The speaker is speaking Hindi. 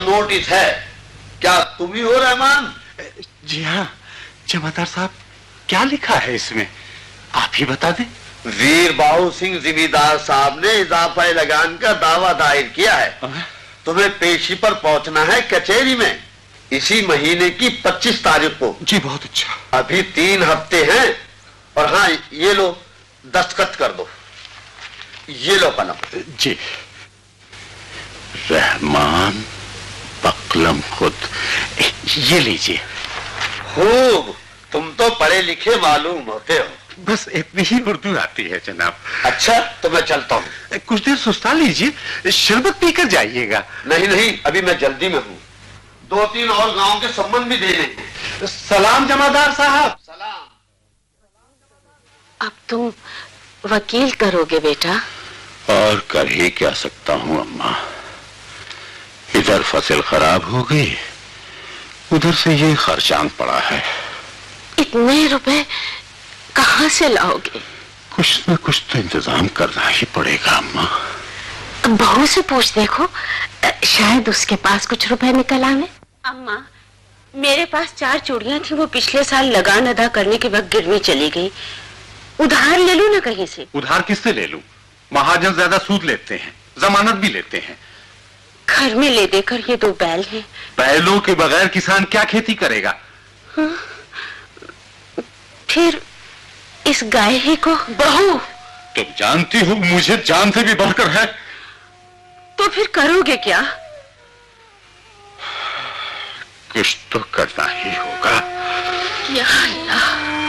नोटिस है। क्या तुम ही हो रहमान? जी हाँ जमादार साहब, क्या लिखा है इसमें आप ही बता दें। वीर बाहू सिंह जिमीदार साहब ने इजाफा लगान का दावा दायर किया है। तुम्हें पेशी पर पहुंचना है कचहरी में इसी महीने की 25 तारीख को। जी बहुत अच्छा। अभी 3 हफ्ते हैं। और हाँ ये लो दस्तखत कर दो। ये लो कलम। जी। रहमान बकलम खुद, ये लीजिए। खूब, तुम तो पढ़े लिखे मालूम होते हो। बस इतनी ही उर्दू आती है जनाब। अच्छा तो मैं चलता हूँ। कुछ देर सुस्ता लीजिए, शरबत पीकर जाइएगा। नहीं नहीं, अभी मैं जल्दी में हूँ। 2-3 और गांव के संबंध भी देने हैं। सलाम जमादार साहब। सलाम। अब तुम वकील करोगे बेटा? और कर ही क्या सकता हूँ अम्मा, इधर फसल खराब हो गई, उधर से ये खर्चांग पड़ा है। इतने रुपए कहाँ से लाओगे? कुछ न कुछ तो इंतजाम करना ही पड़ेगा अम्मा। बहू से पूछ देखो, शायद उसके पास कुछ रुपए निकल आवे। अम्मा मेरे पास 4 चूड़ियां थी, वो पिछले साल लगान अदा करने के वक्त गिरवी चली गई। उधार ले लूं ना कहीं से? उधार किससे ले लूं? महाजन ज्यादा सूद लेते हैं, जमानत भी लेते हैं। घर में ले देकर ये 2 बैल हैं। बैलों के बगैर किसान क्या खेती करेगा? हाँ? फिर इस गाय ही को। बहू तुम जानती हो मुझे जान से भी बढ़कर है। तो फिर करोगे क्या? कुछ तो करना ही होगा। या अल्लाह।